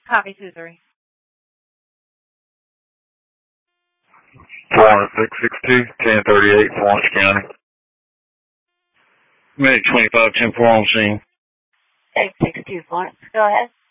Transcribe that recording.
Copy 2-3. 40662, 1038, Florence County. Medic 25, 10-4 on scene. 862 Florence, go ahead.